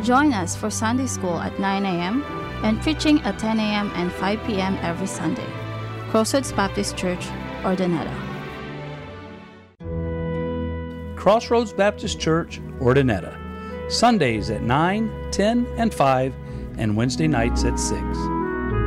Join us for Sunday School at 9 a.m. and preaching at 10 a.m. and 5 p.m. every Sunday. Crossroads Baptist Church, Ordineta. Crossroads Baptist Church, Ordineta. Sundays at 9, 10, and 5, and Wednesday nights at 6.